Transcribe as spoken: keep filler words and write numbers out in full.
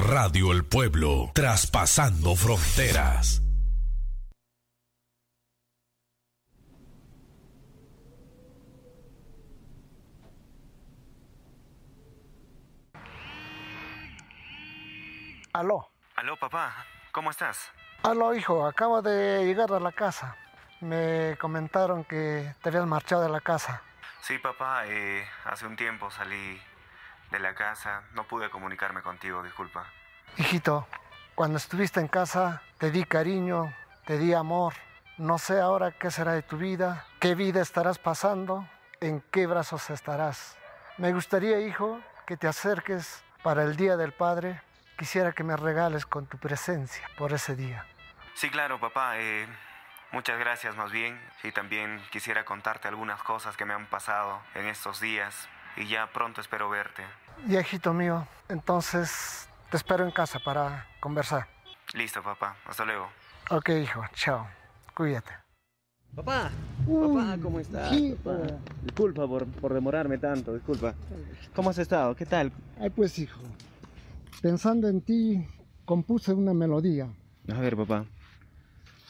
Radio El Pueblo, traspasando fronteras. Aló. Aló, papá. ¿Cómo estás? Aló, hijo. Acabo de llegar a la casa. Me comentaron que te habías marchado de la casa. Sí, papá. Eh, hace un tiempo salí de la casa. No pude comunicarme contigo, disculpa. Hijito, cuando estuviste en casa te di cariño, te di amor. No sé ahora qué será de tu vida, qué vida estarás pasando, en qué brazos estarás. Me gustaría, hijo, que te acerques para el Día del Padre. Quisiera que me regales con tu presencia por ese día. Sí, claro, papá. Eh, muchas gracias más bien. Y también quisiera contarte algunas cosas que me han pasado en estos días. Y ya pronto espero verte. Y hijito mío, entonces te espero en casa para conversar. Listo, papá. Hasta luego. Ok, hijo. Chao. Cuídate. Papá, Uy, papá, ¿cómo estás? sí, papá? papá. Disculpa por, por demorarme tanto, disculpa. ¿Cómo has estado? ¿Qué tal? Ay, pues, hijo. Pensando en ti, compuse una melodía. A ver, papá.